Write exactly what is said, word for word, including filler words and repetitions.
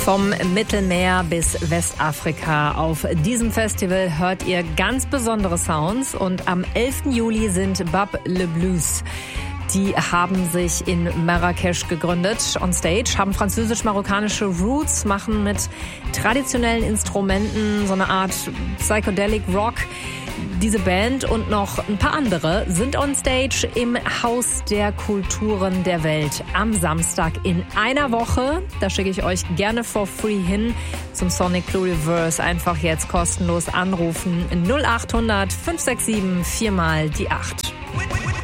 Vom Mittelmeer bis Westafrika. Auf diesem Festival hört ihr ganz besondere Sounds und am elften Juli sind Bab Le Blues. Die haben sich in Marrakesch gegründet. On Stage haben französisch-marokkanische Roots, machen mit traditionellen Instrumenten so eine Art Psychedelic Rock. Diese Band und noch ein paar andere sind on Stage im Haus der Kulturen der Welt am Samstag in einer Woche. Da schicke ich euch gerne for free hin zum Sonic Pluriverse. Einfach jetzt kostenlos anrufen null acht hundert fünf sechs sieben vier mal die acht.